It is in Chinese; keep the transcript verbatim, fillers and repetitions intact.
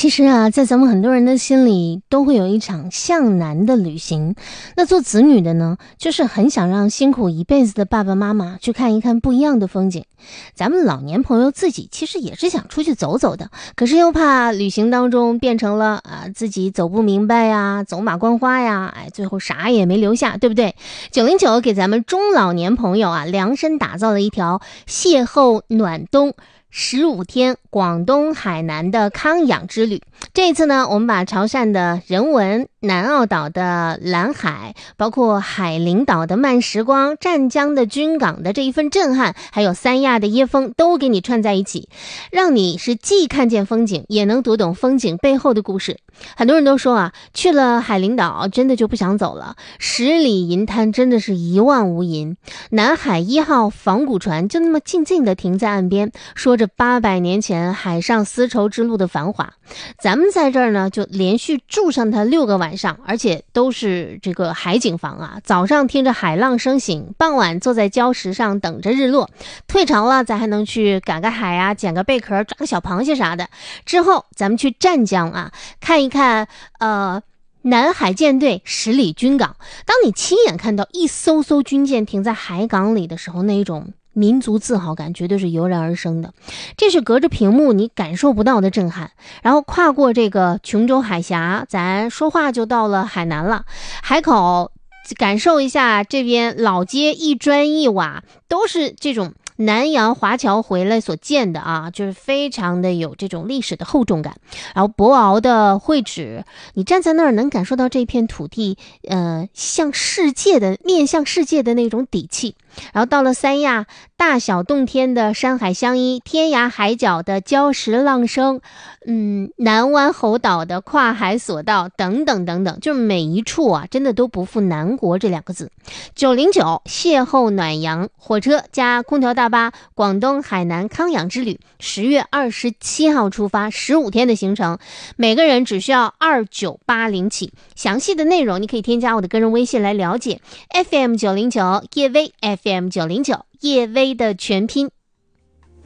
其实啊，在咱们很多人的心里都会有一场向南的旅行。那做子女的呢，就是很想让辛苦一辈子的爸爸妈妈去看一看不一样的风景。咱们老年朋友自己其实也是想出去走走的，可是又怕旅行当中变成了啊自己走不明白呀，走马观花呀，哎，最后啥也没留下，对不对？九零九给咱们中老年朋友啊量身打造了一条邂逅暖冬十五天广东海南的康养之旅。这一次呢，我们把潮汕的人文、南澳岛的蓝海，包括海陵岛的慢时光、湛江的军港的这一份震撼，还有三亚的椰风，都给你串在一起，让你是既看见风景，也能读懂风景背后的故事。很多人都说啊，去了海陵岛真的就不想走了，十里银滩真的是一望无垠，南海一号仿古船就那么静静地停在岸边，说着八百年前海上丝绸之路的繁华。咱们在这儿呢，就连续住上它六个晚上，而且都是这个海景房啊。早上听着海浪声醒，傍晚坐在礁石上等着日落，退潮了咱还能去赶个海啊，捡个贝壳，抓个小螃蟹啥的。之后咱们去湛江啊，看一看呃南海舰队十里军港。当你亲眼看到一艘艘军舰停在海港里的时候，那一种民族自豪感绝对是油然而生的，这是隔着屏幕你感受不到的震撼。然后跨过这个琼州海峡，咱说话就到了海南了，海口感受一下这边老街一砖一瓦都是这种南洋华侨回来所建的啊，就是非常的有这种历史的厚重感。然后博鳌的绘纸，你站在那儿能感受到这片土地呃，向世界的面向世界的那种底气。然后到了三亚，大小洞天的山海相依，天涯海角的礁石浪声，嗯，南湾猴岛的跨海索道等等等等，就是每一处啊真的都不负南国这两个字。九零九邂逅暖阳火车加空调大巴广东海南康养之旅，十月二十七号出发，十五天的行程，每个人只需要二九八零起。详细的内容你可以添加我的个人微信来了解。 F M 九零九叶薇 F M 九零九叶薇的全拼